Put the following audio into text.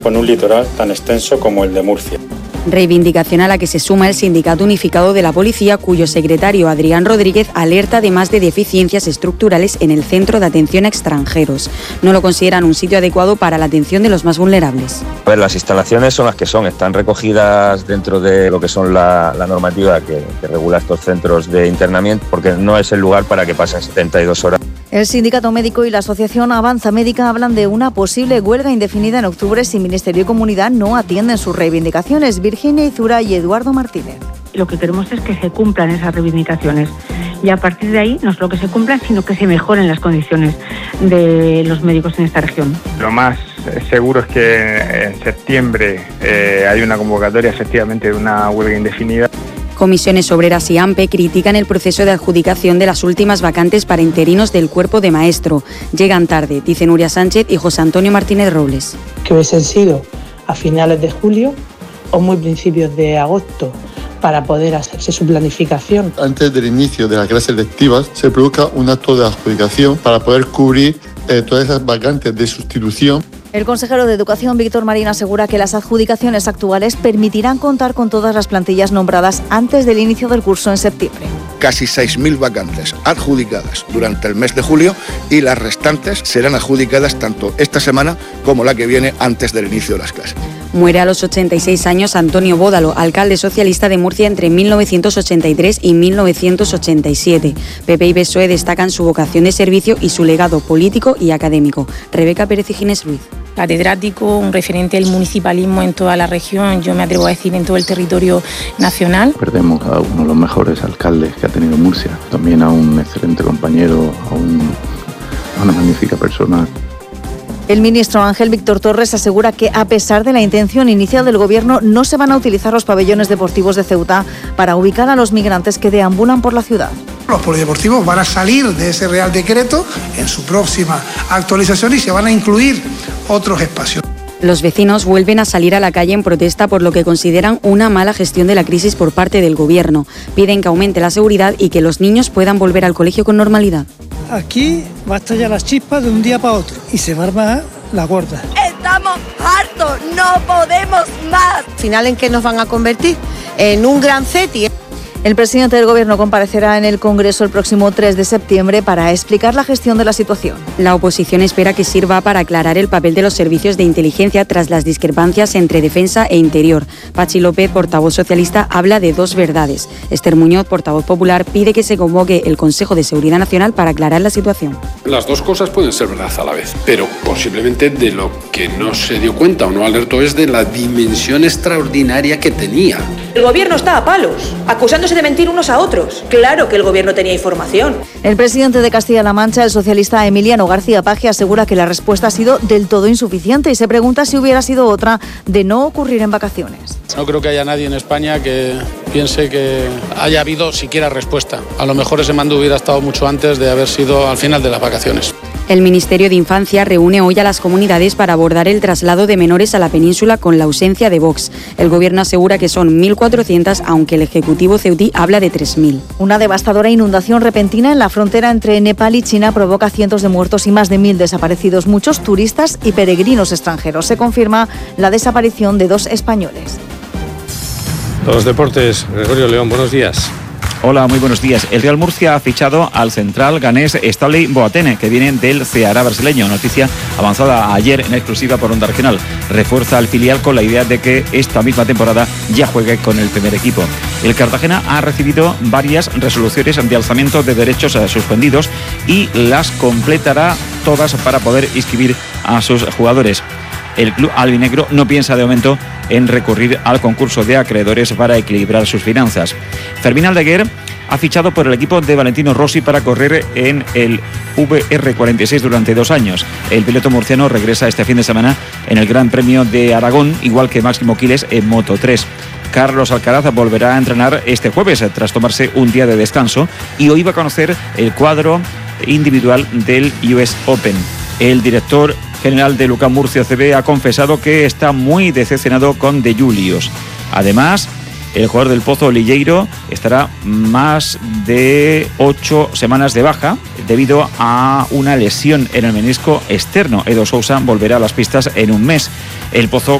con un litoral tan extenso como el de Murcia. Reivindicación a la que se suma el Sindicato Unificado de la Policía, cuyo secretario Adrián Rodríguez alerta de más de deficiencias estructurales en el Centro de Atención a Extranjeros. No lo consideran un sitio adecuado para la atención de los más vulnerables. A ver, las instalaciones son las que son, están recogidas dentro de lo que son la normativa que regula estos centros de internamiento, porque no es el lugar para que pasen 72 horas. El Sindicato Médico y la Asociación Avanza Médica hablan de una posible huelga indefinida en octubre si Ministerio y Comunidad no atienden sus reivindicaciones. Virginia Izura y Eduardo Martínez. Lo que queremos es que se cumplan esas reivindicaciones y a partir de ahí no solo que se cumplan, sino que se mejoren las condiciones de los médicos en esta región. Lo más seguro es que en septiembre hay una convocatoria efectivamente de una huelga indefinida. Comisiones Obreras y AMPE critican el proceso de adjudicación de las últimas vacantes para interinos del cuerpo de maestro. Llegan tarde, dicen Nuria Sánchez y José Antonio Martínez Robles. Que hubiesen sido a finales de julio o muy principios de agosto para poder hacerse su planificación. Antes del inicio de las clases lectivas se produzca un acto de adjudicación para poder cubrir todas esas vacantes de sustitución. El consejero de Educación, Víctor Marín, asegura que las adjudicaciones actuales permitirán contar con todas las plantillas nombradas antes del inicio del curso en septiembre. Casi 6.000 vacantes adjudicadas durante el mes de julio y las restantes serán adjudicadas tanto esta semana como la que viene antes del inicio de las clases. Muere a los 86 años Antonio Bódalo, alcalde socialista de Murcia entre 1983 y 1987. PP y PSOE destacan su vocación de servicio y su legado político y académico. Rebeca Pérez y Ginés Ruiz. Catedrático, un referente del municipalismo en toda la región, yo me atrevo a decir en todo el territorio nacional. Perdemos a uno de los mejores alcaldes que ha tenido Murcia, también a un excelente compañero, a una magnífica persona. El ministro Ángel Víctor Torres asegura que, a pesar de la intención inicial del Gobierno, no se van a utilizar los pabellones deportivos de Ceuta para ubicar a los migrantes que deambulan por la ciudad. Los polideportivos van a salir de ese Real Decreto en su próxima actualización y se van a incluir otros espacios. Los vecinos vuelven a salir a la calle en protesta por lo que consideran una mala gestión de la crisis por parte del Gobierno. Piden que aumente la seguridad y que los niños puedan volver al colegio con normalidad. Aquí va a estallar las chispas de un día para otro y se va a armar la gorda. Estamos hartos, no podemos más. ¿Al final en qué nos van a convertir? En un gran CETI. El presidente del Gobierno comparecerá en el Congreso el próximo 3 de septiembre para explicar la gestión de la situación. La oposición espera que sirva para aclarar el papel de los servicios de inteligencia tras las discrepancias entre Defensa e Interior. Pachi López, portavoz socialista, habla de dos verdades. Esther Muñoz, portavoz popular, pide que se convoque el Consejo de Seguridad Nacional para aclarar la situación. Las dos cosas pueden ser verdad a la vez, pero posiblemente de lo que no se dio cuenta o no alertó es de la dimensión extraordinaria que tenía. El Gobierno está a palos, acusándose de mentir unos a otros. Claro que el Gobierno tenía información. El presidente de Castilla-La Mancha, el socialista Emiliano García Paje, asegura que la respuesta ha sido del todo insuficiente y se pregunta si hubiera sido otra de no ocurrir en vacaciones. No creo que haya nadie en España que piense que haya habido siquiera respuesta. A lo mejor ese mando hubiera estado mucho antes de haber sido al final de las vacaciones. El Ministerio de Infancia reúne hoy a las comunidades para abordar el traslado de menores a la península con la ausencia de Vox. El Gobierno asegura que son 1.400, aunque el Ejecutivo ceutí habla de 3.000. Una devastadora inundación repentina en la frontera entre Nepal y China provoca cientos de muertos y más de 1.000 desaparecidos, muchos turistas y peregrinos extranjeros. Se confirma la desaparición de 2 españoles. Los deportes, Gregorio León, buenos días. Hola, muy buenos días. El Real Murcia ha fichado al central ganés Stanley Boateng, que viene del Ceará brasileño. Noticia avanzada ayer en exclusiva por Onda Regional. Refuerza al filial con la idea de que esta misma temporada ya juegue con el primer equipo. El Cartagena ha recibido varias resoluciones de alzamiento de derechos suspendidos y las completará todas para poder inscribir a sus jugadores. El club albinegro no piensa de momento en recurrir al concurso de acreedores para equilibrar sus finanzas. Fermín Aldeguer ha fichado por el equipo de Valentino Rossi para correr en el VR46 durante 2 años. El piloto murciano regresa este fin de semana en el Gran Premio de Aragón, igual que Máximo Quiles en Moto3. Carlos Alcaraz volverá a entrenar este jueves tras tomarse un día de descanso y hoy va a conocer el cuadro individual del US Open. El director general de UCAM Murcia CB ha confesado que está muy decepcionado con De Julius. Además, El jugador del Pozo, Lilleiro, estará más de 8 semanas de baja debido a una lesión en el menisco externo. Edo Sousa volverá a las pistas en un mes. El Pozo